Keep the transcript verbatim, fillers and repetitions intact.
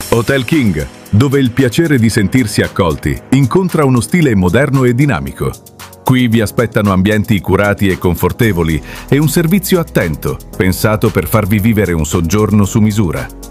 Hotel King, dove il piacere di sentirsi accolti incontra uno stile moderno e dinamico. Qui vi aspettano ambienti curati e confortevoli e un servizio attento, pensato per farvi vivere un soggiorno su misura.